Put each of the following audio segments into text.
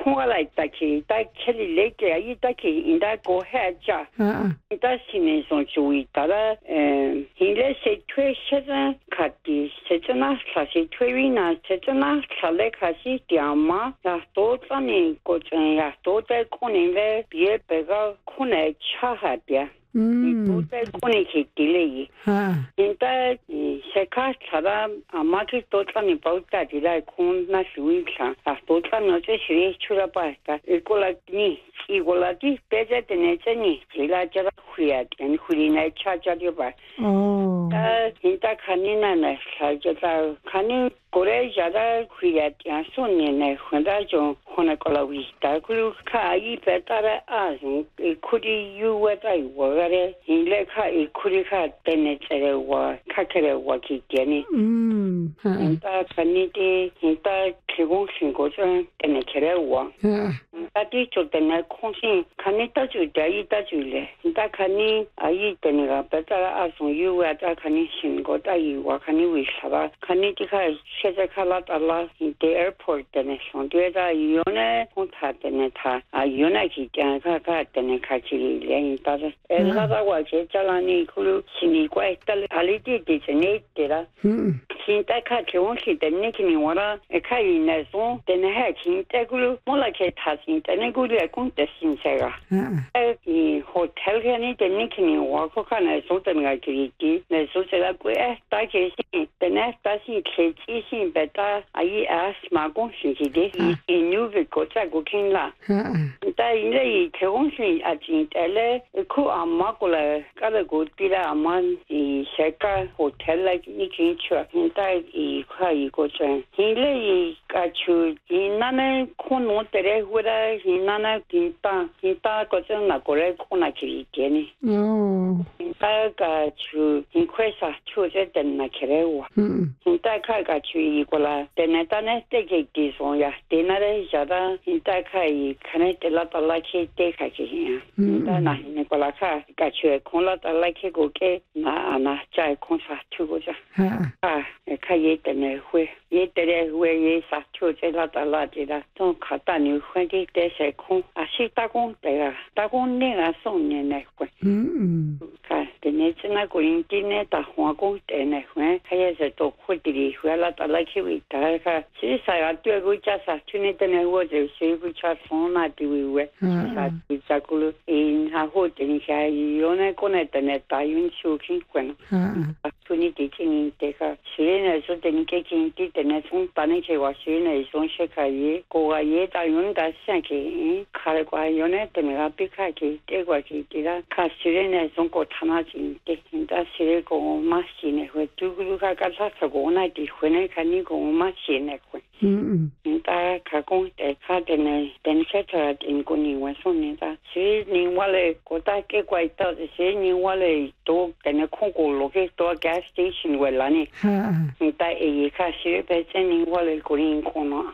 空来打起，打起来个一打起，应该过海家。应该是那种注意到了，现在是推现在看的，现在那啥是推运呢？现在那啥来开始点嘛？呀，多少年过程呀，都在可能在别个可能差下边。都在可能去地里。现在现在查到阿妈去多少年包家的来看那属于啥？多少年这学出来吧？一个来的，一个来的，别在的那这呢，其他叫他回来，回来查家的吧。现在看你那呢，他就在看你过来家的回来，讲说你呢，回来就回来过来回，但是看一百大的可以有我在我的，现在看可以看等你在我看起来我去点你。现在看你的，现在提供新过程等你起来我。那的就等你空心，看你到就点一到就来，现在看你阿姨等你个不在阿松有啊，再看你新过在有我看你为啥吧？看你这个现在看到了，你的 airport 等你上对的有呢，从他等你他有呢去讲看等你看起来，但是那个我去叫了你可能心里怪的，阿里的是你的了。现在看这东西等你看我了，看人那种等你还现在可能我来去他现在那个来讲的现在啊。hotel 看你等你看我看那种等个去的，那种这个贵大些些，等那大些科技性别大，阿姨马公司去的，纽约国家国看了。但现在这东西现在嘞，可阿妈过来，搞了个地了，阿妈现在 hotel 来你进去，现在快一个钟，现在去那呢可能得来回来，那呢现在个钟那过来可能去一点呢。现在个去很快啥，去在等那起来我。现在看个去一个啦，等那当然这个地方呀，等那嘞晓得，现在可以看那得了到那去得开去呀。现在那那个啦看个去看了到那去个给那再看啥去个着。看也等那会，也等那会也啥去在那到那的啦，从看到你会的在些空，是打工的啊，打工那个送你那会。看，等你在那个人今年打黄工的那会，还也是多苦的哩，回来到那去为大看，其实啥对个家啥，去年等那我就谁不吃饭那地位，啥为啥个了？还好等下有那个那等那大运秋天关了。去年的今年这个，去年说等你给今年等那从大年去话，去年从学可以，个也大运的想去，看了个有那等那比开去，这个去的啦，看去年那从个他那进的，现在去个马西那会，就个看他这个那地回来看你个马西那会。现在看工的看的呢，等下他等个年晚上呢，他去年我嘞，个大给怪到的，去年我嘞都跟那空过路去多 gas station 回来呢。现在看去在这年我嘞个人看了。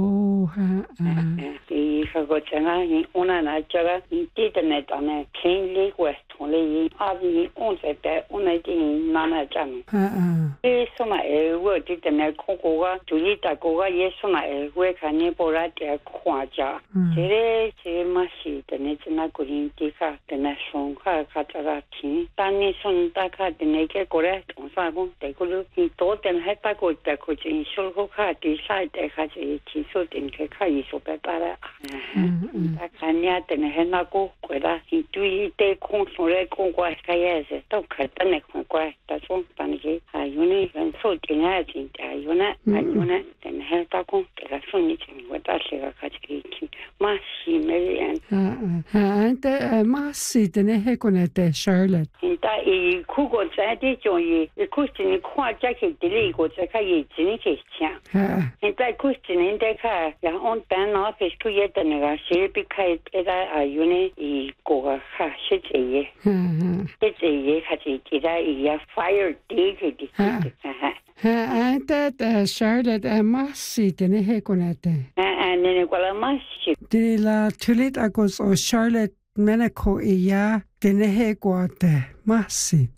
看个这个，我那这个你记得那当呢，天里过从嘞，我在带我那的那站。什么我记得那看过个，注意到个也什么我看你不然的看着，这嘛是的那那个人的看的那松看这个天，当你松大看的那个过来，从啥讲这个路，你多点还大个这个真说个看第三的看这听说点去看一说白白了。他看你的那还那个过来，你注意对空松来空过看也是都看的那看过，但是当你有那人手点还真的有那有那，但还打工这个送你钱，我打这个看这个听，马西没人。 的马西的那还个那的 Charlotte。 现在哭过在的种哭是你看这个的那个这个也只能去抢。现在哭只能在看，然后等那边出也的那个谁比开在有呢个哈是这些。是这些还是其他也 fire 的个的。 的 Charlotte 马西的那还个那的。 那个了马西。 的啦，处理那个Charlotte。Menako iya tenehe guate masi.